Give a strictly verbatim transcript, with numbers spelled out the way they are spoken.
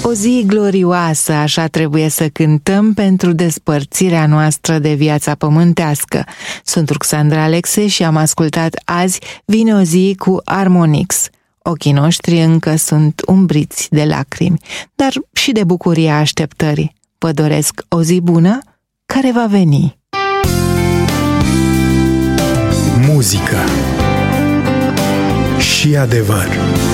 O zi glorioasă, așa trebuie să cântăm pentru despărțirea noastră de viața pământească. Sunt Ruxandra Alexe și am ascultat azi Vine o zi cu Harmonix. Ochii noștri încă sunt umbriți de lacrimi, dar și de bucuria așteptării. Vă doresc o zi bună care va veni. Muzică și adevăr.